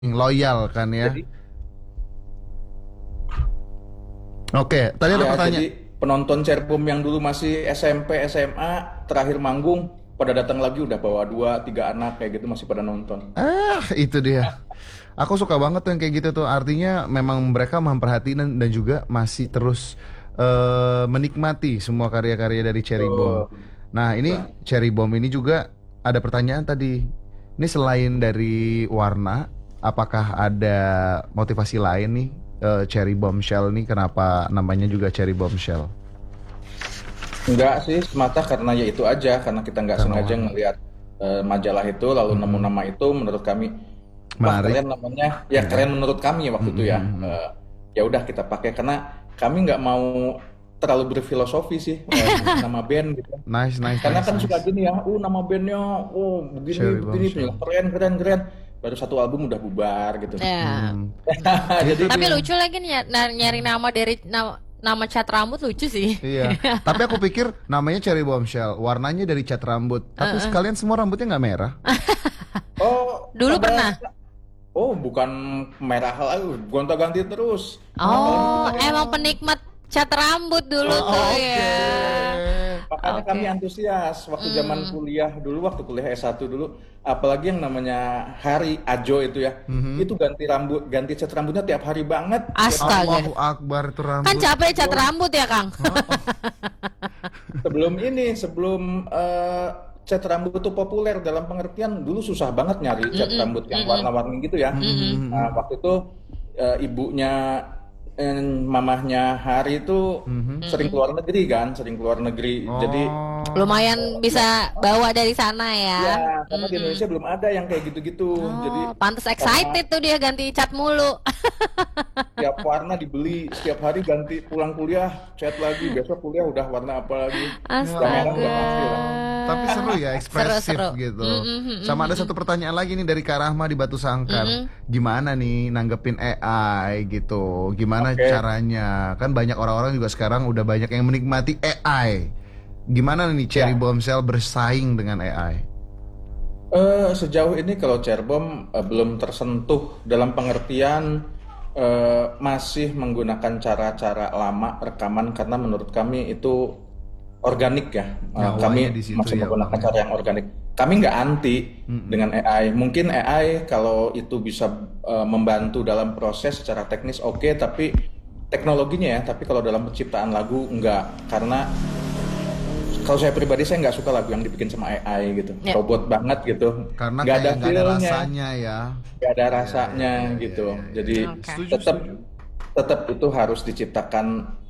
Loyal kan ya. Jadi Oke, tadi ada ya, jadi pertanyaan. penonton Cerbom yang dulu masih SMP, SMA, terakhir manggung pada datang lagi udah bawa 2, 3 anak kayak gitu masih pada nonton. Itu dia. Aku suka banget tuh yang kayak gitu tuh. Artinya memang mereka memperhatikan dan juga masih terus menikmati semua karya-karya dari Cherry Bomb. Tuh. Nah, ini Cherry Bomb ini juga ada pertanyaan tadi. Ini selain dari warna, apakah ada motivasi lain nih Cherry Bombshell nih kenapa namanya juga Cherry Bombshell? Enggak sih, semata karena ya itu aja, karena kita nggak Karena sengaja warna. ngelihat majalah itu, lalu nemu nama itu, menurut kami, wah Menarik. keren namanya, ya Ya. keren menurut kami ya waktu itu ya. Ya udah kita pakai karena kami nggak mau terlalu berfilosofi sih nama band gitu. Nice, nice, Karena nice, kan suka nice. gini ya, nama bandnya, oh begini Cherry begini, Bombshell. keren keren keren. Baru satu album udah bubar gitu. Ya. Hmm. Itu Jadi Tapi dia. lucu lagi nih nyari nama dari nama cat rambut lucu sih. Iya, tapi aku pikir namanya Cherry Bombshell, warnanya dari cat rambut. Tapi sekalian semua rambutnya nggak merah. oh Dulu pernah. oh bukan merah lagi, gonta-ganti terus. Oh, emang penikmat cat rambut dulu tuh ya. Makanya Oke. kami antusias waktu zaman kuliah dulu, waktu kuliah S1 dulu, apalagi yang namanya Hari Ajo itu ya. Itu ganti rambut, ganti cat rambutnya tiap hari banget. Astaga. Allahu Akbar itu Kan rambut. capek cat rambut ya, Kang? Sebelum cat rambut itu populer dalam pengertian dulu susah banget nyari cat rambut yang warna-warni gitu ya. Nah, waktu itu ibunya mamahnya Hari itu sering keluar negeri kan, sering keluar negeri. Jadi Lumayan bisa bawa dari sana ya. ya, karena di Indonesia belum ada yang kayak gitu-gitu. Jadi Oh, pantes excited tuh dia ganti cat mulu. setiap warna dibeli, setiap hari ganti, pulang kuliah cat lagi, besok kuliah udah warna apa lagi. Udah merah udah pasti lah. Tapi seru ya, ekspresif Seru. gitu. Sama ada satu pertanyaan lagi nih dari Kak Rahma di Batu Sangkar. Gimana nih nanggepin AI gitu? Gimana Oke. caranya? Kan banyak orang-orang juga sekarang udah banyak yang menikmati AI. Gimana nih Cherry Ya. Bombshell bersaing dengan AI? Sejauh ini kalau Cerbom belum tersentuh dalam pengertian masih menggunakan cara-cara lama rekaman karena menurut kami itu organik ya. Nyawanya Kami di situ masih ya, menggunakan Bang, cara yang organik. Kami nggak anti dengan AI. Mungkin AI kalau itu bisa membantu dalam proses secara teknis oke, tapi teknologinya ya. Tapi kalau dalam penciptaan lagu nggak, karena kalau saya pribadi saya nggak suka lagu yang dibikin sama AI gitu, Ya. robot banget gitu, Karena nggak ada kayak nggak ada feel-nya, rasanya ya. nggak ada rasanya gitu. Jadi Oke. Setuju, tetap setuju. tetap itu harus diciptakan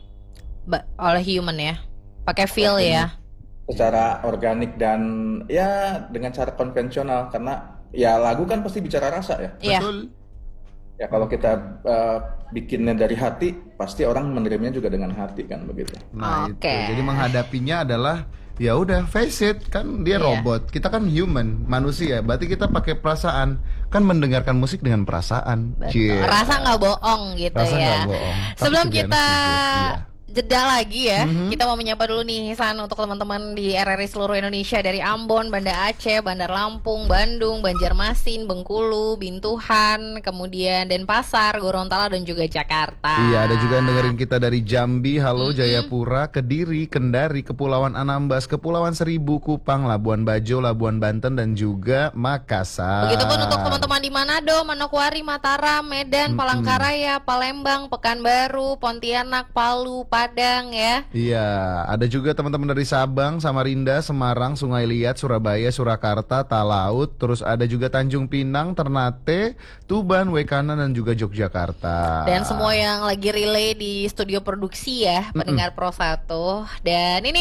Oleh human ya. Pakai feel ya. secara organik dan ya dengan cara konvensional, karena ya lagu kan pasti bicara rasa ya. Iya. Betul. Ya kalau kita bikinnya dari hati, pasti orang menerimanya juga dengan hati kan begitu. Nah Oke. itu, jadi menghadapinya adalah ya udah face it, kan dia Iya. robot, kita kan human, manusia, berarti kita pakai perasaan, kan mendengarkan musik dengan perasaan. Cie. Rasa nggak bohong gitu Rasa ya. nggak bohong. Tapi Sebelum to be kita honest jujur, iya. jeda lagi ya, kita mau menyapa dulu nih San untuk teman-teman di RRI seluruh Indonesia dari Ambon, Banda Aceh, Bandar Lampung, Bandung, Banjarmasin, Bengkulu, Bintuhan, kemudian Denpasar, Gorontalo dan juga Jakarta. Iya, ada juga yang dengerin kita dari Jambi, halo Jayapura, Kediri, Kendari, Kepulauan Anambas, Kepulauan Seribu, Kupang, Labuan Bajo, Labuan Banten, dan juga Makassar. Begitupun untuk teman-teman di Manado, Manokwari, Mataram, Medan, Palangkaraya, Palembang, Pekanbaru, Pontianak, Palu, Padang ya. Iya, ada juga teman-teman dari Sabang, Samarinda, Semarang, Sungai Liat, Surabaya, Surakarta, Talaut, terus ada juga Tanjung Pinang, Ternate, Tuban, Wekana, dan juga Yogyakarta. Dan semua yang lagi relay di studio produksi ya, pendengar Pro 1. Dan ini